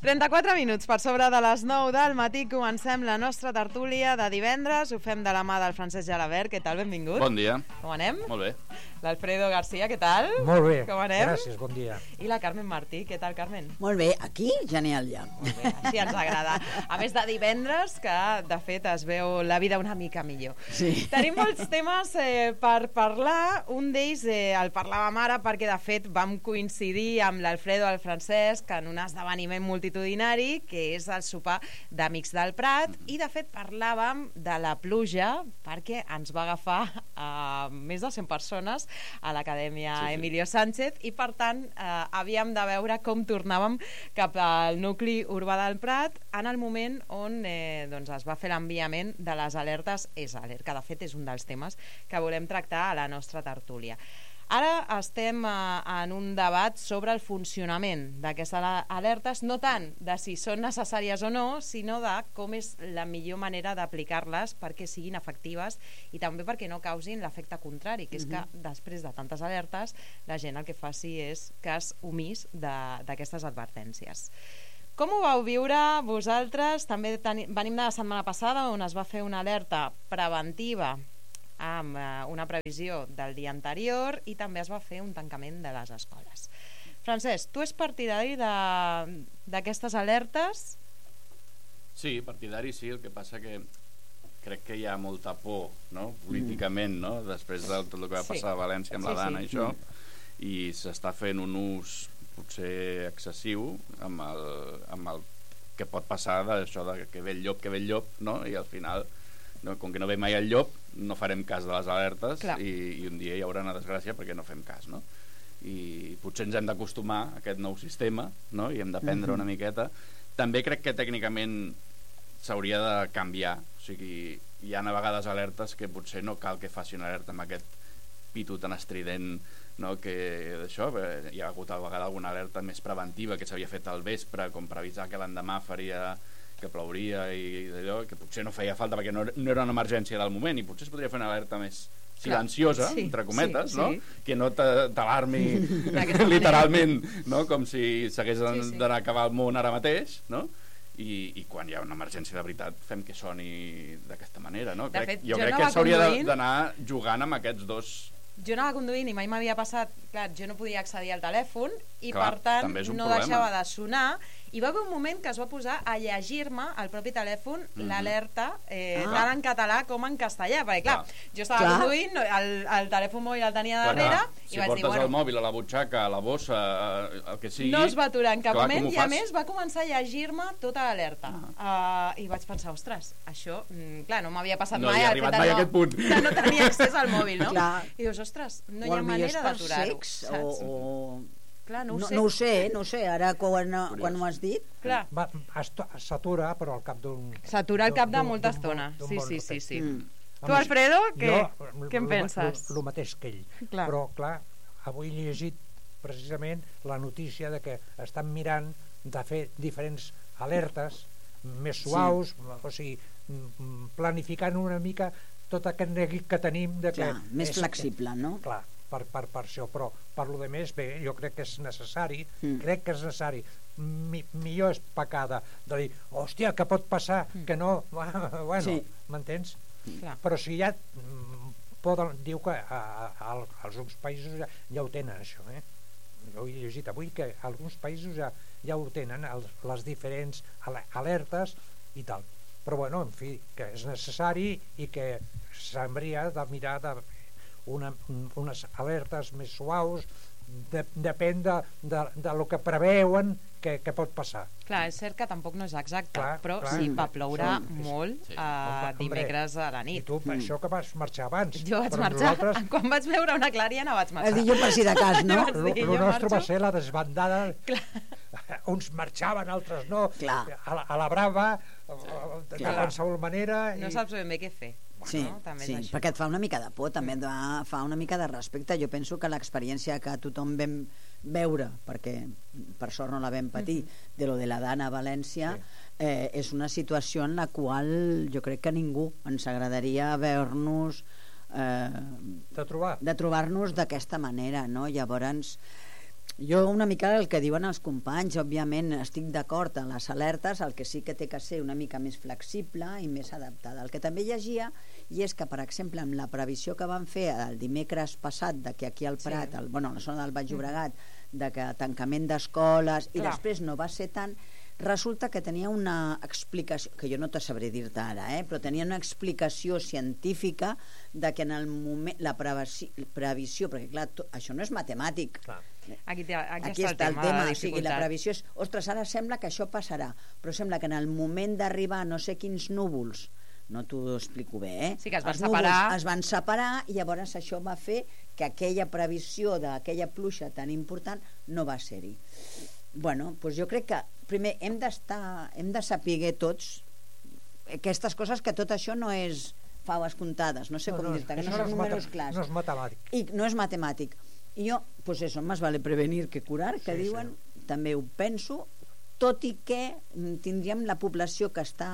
34 minuts per sobre de les 9 del matí comencem la nostra tertúlia de divendres. Ho fem de la mà del Francesc Gelabert. Què tal? Benvingut. Bon dia. Com anem? Molt bé. L'Alfredo García, què tal? Molt bé. Com anem? Gràcies, bon dia. I la Carmen Martí, què tal, Carmen? Molt bé, aquí genial ja. Molt bé, així ens agrada. A més de divendres, que de fet es veu la vida una mica millor. Sí. Tenim molts temes per parlar. Un d'ells el parlàvem ara perquè de fet vam coincidir amb l'Alfredo i el Francesc en un esdeveniment multitudinari que és el sopar d'Amics del Prat, i de fet parlàvem de la pluja perquè ens va agafar més de 100 persones a l'Acadèmia Emilio Sánchez, i per tant havíem de veure com tornàvem cap al nucli urbà del Prat en el moment on doncs es va fer l'enviament de les alertes ESALERT, que de fet és un dels temes que volem tractar a la nostra tertúlia. Ara estem en un debat sobre el funcionament d'aquestes alertes, no tant de si són necessàries o no, sinó de com és la millor manera d'aplicar-les perquè siguin efectives i també perquè no causin l'efecte contrari, que és que després de tantes alertes la gent el que faci és cas omís d'aquestes advertències. Com ho vau viure vosaltres? També venim de la setmana passada on es va fer una alerta preventiva amb una previsió del dia anterior, i també es va fer un tancament de les escoles. Francesc, tu ets partidari d'aquestes alertes? Sí, partidari sí, el que passa que crec que hi ha molta por, no? Políticament, no? Després de tot el que va passar a València amb la Dana i això, i s'està fent un ús potser excessiu amb el que pot passar d'això de que ve el llop, no? I al final, com que no ve mai el llop, no farem cas de les alertes i un dia hi haurà una desgràcia perquè no fem cas, no? I potser ens hem d'acostumar a aquest nou sistema, no? I hem d'aprendre una miqueta. També crec que tècnicament s'hauria de canviar, o sigui, hi ha a vegades alertes que potser no cal que faci una alerta amb aquest pitu tan estrident, no? Que d'això, hi ha hagut a vegades alguna alerta més preventiva que s'havia fet al vespre, com per avisar que l'endemà que plouria i d'allò, que potser no feia falta perquè no era una emergència del moment, i potser es podria fer una alerta més silenciosa, entre cometes, no? Que no t'alarmi literalment, no? Com si s'hagués d'anar a acabar el món ara mateix, no? I quan hi ha una emergència de veritat fem que soni d'aquesta manera, no? Jo crec que s'hauria d'anar jugant amb aquests dos. Jo anava conduint i mai m'havia passat, clar, jo no podia accedir al telèfon i per tant no deixava de sonar, i va haver un moment que es va posar a llegir-me al propi telèfon l'alerta tant en català com en castellà, perquè clar, jo estava conduint, el telèfon mòbil el tenia darrere i vaig dir, si portes el mòbil a la butxaca, a la bossa, el que sigui, no es va aturar en cap moment, i a més va començar a llegir-me tota l'alerta i vaig pensar, ostres, això clar, no m'havia passat mai el fet de no tenir accés al mòbil, no? I dius, ostres, no hi ha manera d'aturar-ho, saps? Clar, no ho sé, ara quan ho has dit s'atura, però al cap d'un... S'atura al cap de molta estona, sí. Tu, Alfredo, què en penses? El mateix que ell, però clar, avui he llegit precisament la notícia de que estan mirant de fer diferents alertes més suaus, o sigui, planificant una mica tot aquest neguit que tenim més flexible, no? Clar, per això, però per lo de més, bé, jo crec que és necessari, millor és pecada de dir, hòstia, què pot passar, que no, bueno, m'entens? Però si ja diu que als uns països ja ho tenen, això, jo he llegit avui que alguns països ja ho tenen, les diferents alertes i tal, però bueno, en fi, que és necessari i que s'hauria de mirar de unes alertes més suaus, depèn de lo que preveuen que pot passar. Clar, és cert que tampoc no és exacte, però sí, va ploure molt dimecres a la nit. I tu, això que vas marxar abans. Jo vaig marxar, quan vaig veure una clariana vaig marxar. És a dir, jo per si de cas, no? Lo nostre va ser la desbandada, uns marxaven, altres no, a la brava, de qualsevol manera. No saps ben bé què fer. Sí, perquè et fa una mica de por, també et fa una mica de respecte. Jo penso que l'experiència que tothom vam veure, perquè per sort no la vam patir, de lo de la Dana a València, és una situació en la qual jo crec que ningú ens agradaria veure-nos de trobar-nos d'aquesta manera, no? Llavors Jo una mica el que diuen els companys, òbviament estic d'acord en les alertes, el que sí que té que ser una mica més flexible i més adaptada. El que també llegia, i és que, per exemple, amb la previsió que van fer el dimecres passat de que aquí al Prat, a la zona del Baix Llobregat, de que tancament d'escoles, i després no va ser tant, resulta que tenia una explicació, que jo no te sabré dir-te ara, però tenia una explicació científica de que en el moment, la previsió, perquè clar, això no és matemàtic. Aquí està el tema, o sigui, la previsió és, ostres, ara sembla que això passarà, però sembla que en el moment d'arribar no sé quins núvols, no t'ho explico bé, sí que es van separar i llavors això va fer que aquella previsió d'aquella pluja tan important no va ser-hi. Bueno, doncs jo crec que primer hem de saber tots aquestes coses, que tot això no és faves comptades, no sé com dir-te, que no són números clars. No és matemàtic. I no és matemàtic. I jo, doncs eso, más vale prevenir que curar, que diuen, també ho penso, tot i que tindríem la població que està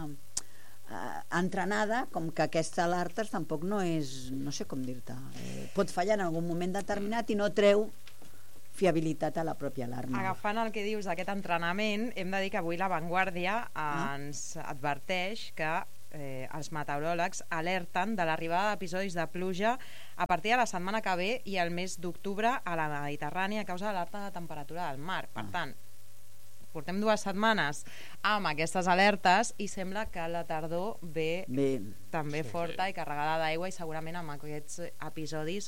entrenada, com que aquesta alerta tampoc no és, no sé com dir-te, pot fallar en algun moment determinat i no treu fiabilitat a la pròpia alarma. Agafant el que dius d'aquest entrenament, hem de dir que avui La Vanguardia ens adverteix que els meteoròlegs alerten de l'arribada d'episodis de pluja a partir de la setmana que ve i el mes d'octubre a la Mediterrània a causa de l'alta temperatura del mar. Per tant, portem 2 setmanes amb aquestes alertes i sembla que la tardor ve també forta i carregada d'aigua, i segurament amb aquests episodis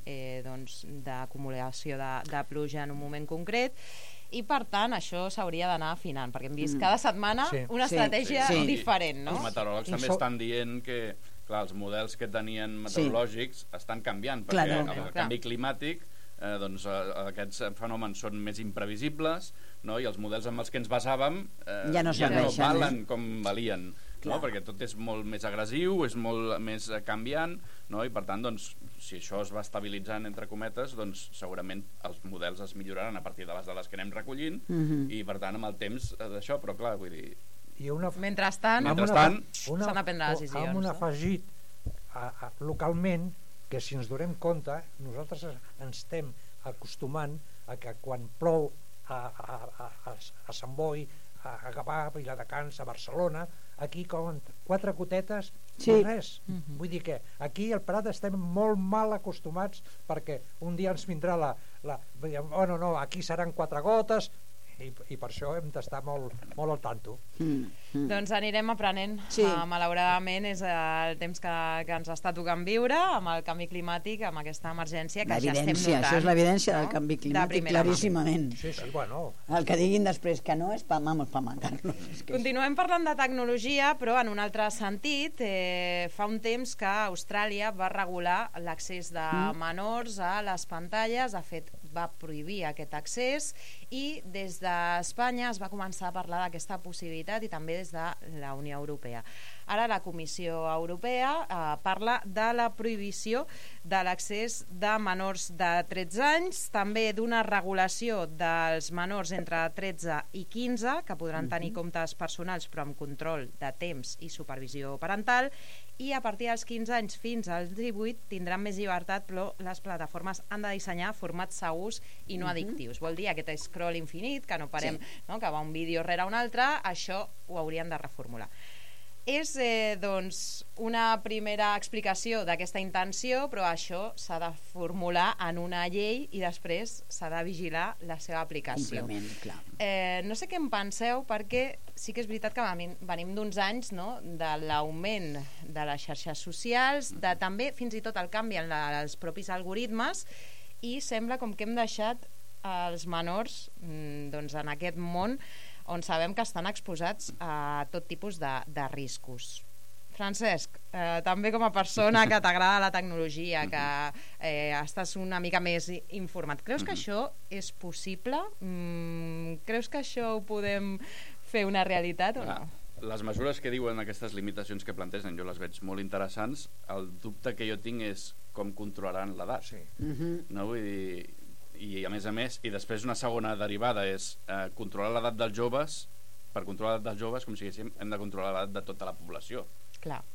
d'acumulació de pluja en un moment concret, i per tant això s'hauria d'anar afinant, perquè hem vist cada setmana una estratègia diferent, no? Els meteoròlegs també estan dient que clar, els models que tenien meteorològics estan canviant, perquè el canvi climàtic doncs aquests fenòmens són més imprevisibles, no? I els models amb els que ens basàvem ja no valen com valien, no? Perquè tot és molt més agressiu, és molt més canviant, no? I per tant, doncs, si això es va estabilitzant entre cometes, doncs segurament els models es milloraran a partir de les dades que anem recollint i per tant amb el temps d'això, però clar, vull dir... Mentrestant s'han de prendre decisions. Amb un afegit localment, que si ens donem compte, nosaltres ens estem acostumant a que quan plou a Sant Boi, a Gavà, a Viladecans, a Barcelona, aquí com 4 gotetes i res. Vull dir que aquí al Prat estem molt mal acostumats, perquè un dia ens vindrà aquí seran 4 gotes, i per això hem d'estar molt al tanto. Doncs anirem aprenent. Malauradament és el temps que ens està tocant viure amb el canvi climàtic, amb aquesta emergència que ja estem notant. Això és l'evidència del canvi climàtic, claríssimament. El que diguin després que no és pa matar-lo. Continuem parlant de tecnologia, però en un altre sentit. Fa un temps que Austràlia va regular l'accés de menors a les pantalles, de fet va prohibir aquest accés, i des d'Espanya es va començar a parlar d'aquesta possibilitat, i també des de la Unió Europea. Ara la Comissió Europea parla de la prohibició de l'accés de menors de 13 anys, també d'una regulació dels menors entre 13 i 15, que podran tenir comptes personals però amb control de temps i supervisió parental, i a partir dels 15 anys fins als 18 tindran més llibertat, però les plataformes han de dissenyar formats segurs i no addictius. Vol dir aquest scroll infinit, que no parem, que va un vídeo rere un altre, això ho haurien de reformular. És doncs una primera explicació d'aquesta intenció, però això s'ha de formular en una llei i després s'ha de vigilar la seva aplicació. No sé què en penseu, perquè sí que és veritat que venim d'uns anys, no?, de l'augment de les xarxes socials, de també fins i tot el canvi en els propis algoritmes, i sembla com que hem deixat els menors doncs en aquest món on sabem que estan exposats a tot tipus de riscos. Francesc, també com a persona que t'agrada la tecnologia, que estàs una mica més informat, creus que això és possible? Creus que això ho podem fer una realitat o no? Les mesures que diuen aquestes limitacions que plantegen jo les veig molt interessants. El dubte que jo tinc és com controlaran l'edat. No, vull dir... I a més, i després una segona derivada és controlar l'edat dels joves. Per controlar l'edat dels joves, com si diguéssim, hem de controlar l'edat de tota la població. Clar.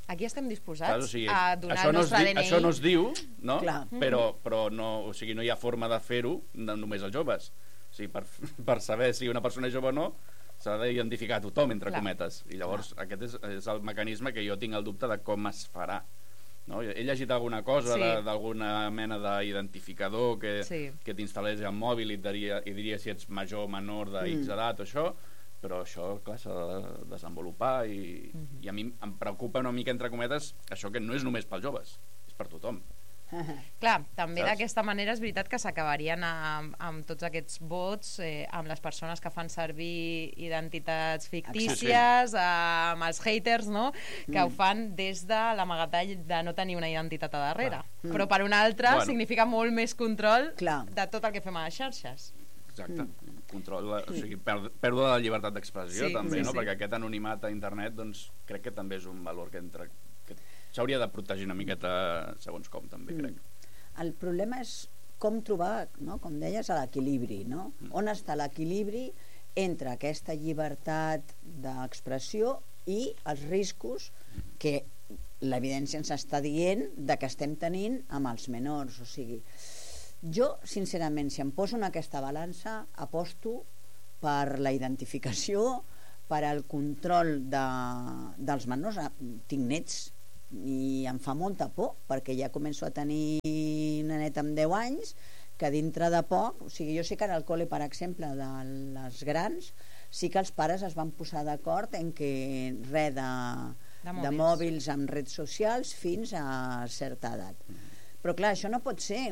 aquí estem disposats clar, a donar el nostre DNI. Això no es diu, no? Però no, o sigui, no hi ha forma de fer-ho només als joves. O sigui, per saber si una persona és jove o no, s'ha d'identificar a tothom, entre cometes. I llavors aquest és el mecanisme que jo tinc el dubte de com es farà. No? He llegit alguna cosa d'alguna mena d'identificador que t'instal·lés al mòbil i diria si ets major o menor d'X edat o això, però això, clar, s'ha de desenvolupar i a mi em preocupa una mica, entre cometes, això que no és només pels joves, és per tothom. Clar, també d'aquesta manera és veritat que s'acabarien amb tots aquests vots amb les persones que fan servir identitats fictícies, amb els haters, no? Que ho fan des de l'amagatall de no tenir una identitat a darrere. Però per una altra significa molt més control de tot el que fem a les xarxes. Exacte. Control, o sigui, pèrdua de la llibertat d'expressió també, no? Perquè aquest anonimat a internet, doncs, crec que també és un valor que s'hauria de protegir una miqueta segons com, també, crec. El problema és com trobar, no? Com deies, l'equilibri, no? On està l'equilibri entre aquesta llibertat d'expressió i els riscos que l'evidència ens està dient de que estem tenint amb els menors. O sigui, jo, sincerament, si em poso en aquesta balança, aposto per la identificació, per al control dels menors. Tinc nets i em fa molta por, perquè ja començo a tenir una neta amb 10 anys que dintre de poc, o sigui, jo sé que ara al col·le, per exemple, de les grans, sí que els pares es van posar d'acord en que res de mòbils amb redes socials fins a certa edat. Però clar, això no pot ser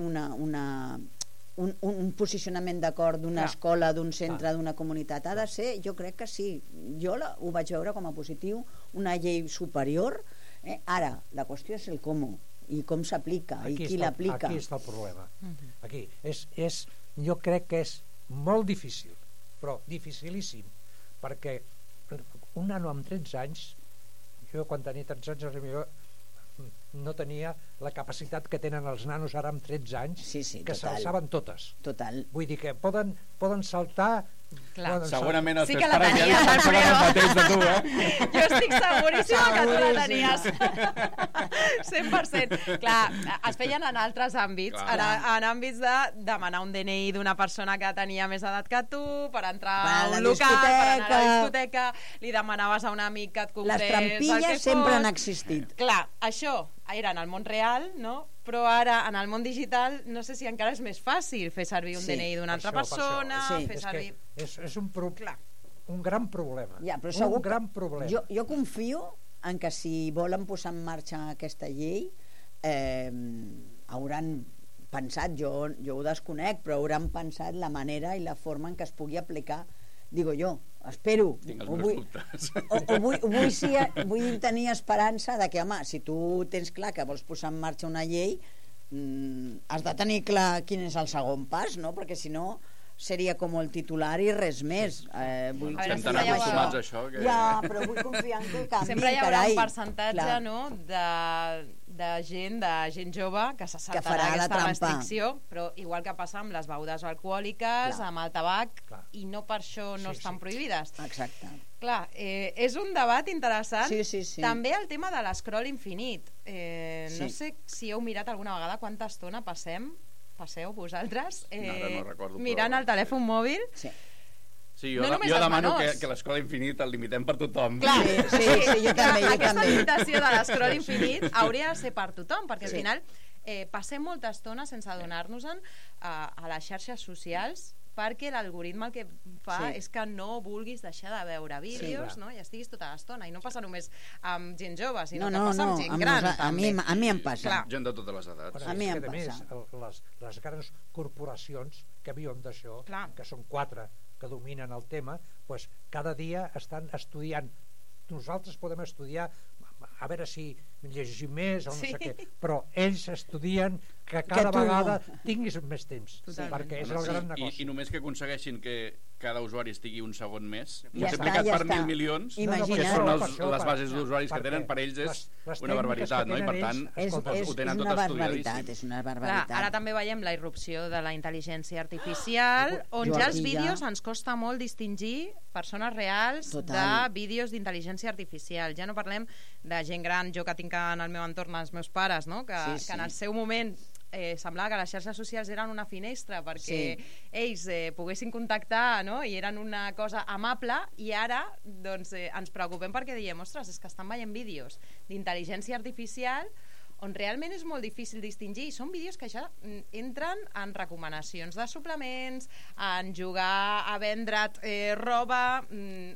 un posicionament d'acord d'una escola, d'un centre, d'una comunitat. Ha de ser, jo crec que sí, jo ho vaig veure com a positiu, una llei superior. Ara, la qüestió és el com i com s'aplica i qui l'aplica. Aquí està el problema. Aquí jo crec que és molt difícil, però dificilíssim, perquè un nano amb 13 anys, jo quan tenia 13 anys no tenia la capacitat que tenen els nanos ara amb 13 anys, que se les saben totes. Vull dir que poden saltar. Segurament els teus pares ja li pensaven el mateix de tu, Jo estic seguríssima que tu la tenies 100%. Clar, es feien en altres àmbits, en àmbits de demanar un DNI d'una persona que tenia més edat que tu per entrar a un local, per anar a la discoteca, li demanaves a un amic que et comprés les trampilles sempre han existit. Clar, això era en el món real, no? Però ara en el món digital no sé si encara és més fàcil fer servir un DNI d'una altra persona, fer servir... És un gran problema. Però segur jo confio en que si volen posar en marxa aquesta llei hauran pensat, jo ho desconec, però hauran pensat la manera i la forma en què es pugui aplicar, digo jo, espero. Tinc els meus dubtes. Vull tenir esperança de que, home, si tu tens clar que vols posar en marxa una llei, has de tenir clar quin és el segon pas, no? Perquè si no seria com el titular i res més. Estem tan acostumats a això que... Ja, però vull confiar en que canvi. Sempre hi haurà un percentatge, no?, de gent jove que se saltarà aquesta restricció, però igual que passa amb les begudes alcohòliques, amb el tabac, i no per això no estan prohibides. Exacte. Clar, és un debat interessant. Sí. També el tema de l'escroll infinit. No sé si heu mirat alguna vegada quanta estona passeu vosaltres mirant el telèfon mòbil. Sí, jo demano que l'escroll infinit el limitem per tothom. Clar, jo també. Aquesta limitació de l'escroll infinit hauria de ser per tothom, perquè al final passem molta estona sense adonar-nos-en a les xarxes socials, perquè l'algoritme el que fa és que no vulguis deixar de veure vídeos, no? I estiguis tota l'estona, i no passa només amb gent jove, sinó que passa amb gent gran. A mi em passa. Gent de totes les edats. A mi em passa. Les grans corporacions que viuen d'això, que són 4 que dominen el tema, doncs cada dia estan estudiant. Nosaltres podem estudiar a veure si llegim més o no sé què, però ells estudien que cada vegada tinguis més temps. Totalment. Perquè és el gran negoci. I només que aconsegueixin que cada usuari estigui un segon més, Ja multiplicat està, per 1.000 milions, Imagina't. que són Per les bases d'usuaris que tenen, per ells és una barbaritat, no? I per tant ho tenen tot estudiadíssim. És una Clar, barbaritat. ara també veiem la irrupció de la intel·ligència artificial, on ja els vídeos ens costa molt distingir persones reals de vídeos d'intel·ligència artificial. Ja no parlem de gent gran, jo que tinc en el meu entorn els meus pares, no? Que en el seu moment semblava que les xarxes socials eren una finestra perquè ells poguessin contactar, no? I eren una cosa amable, i ara doncs, ens preocupem perquè diem, ostres, és que estan veient vídeos d'intel·ligència artificial on realment és molt difícil distingir, i són vídeos que ja entren en recomanacions de suplements, en jugar a vendre't roba...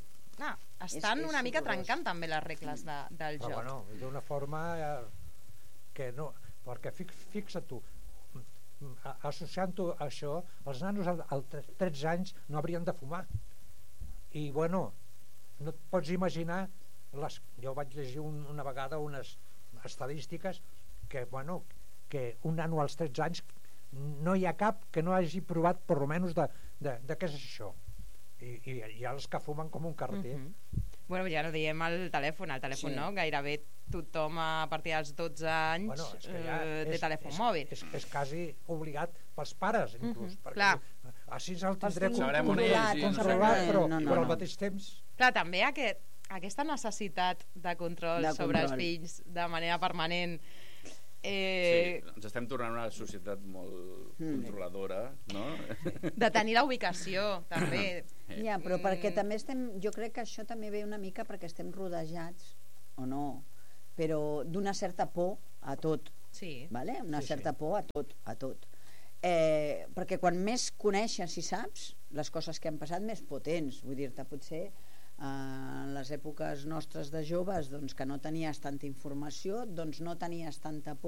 estan una mica trencant també les regles del joc. Però bueno, d'una forma que no... Perquè fixa't tu, associant-ho a això, els nanos als 13 anys no haurien de fumar. I bueno, no et pots imaginar, jo vaig llegir una vegada unes estadístiques que, bueno, que un nano als 13 anys no hi ha cap que no hagi provat per almenys de què és això. I hi ha els que fumen com un carreter. Bueno, ja no diem el telèfon, no? Gairebé tothom a partir dels 12 anys té telèfon mòbil. És quasi obligat pels pares, inclús. Clar. Així el tindré controlat, però al mateix temps... Clar, també aquesta necessitat de control sobre els fills de manera permanent. Ens estem tornant una societat molt controladora, no? De tenir la ubicació, també. Ja, però perquè també jo crec que això també ve una mica perquè estem rodejats, o no, però d'una certa por a tot. Vale? Una certa por a tot. Perquè quan més coneixes i saps les coses que han passat, més potents. Vull dir-te, potser en les èpoques nostres de joves, doncs, que no tenies tanta informació, doncs no tenies tanta por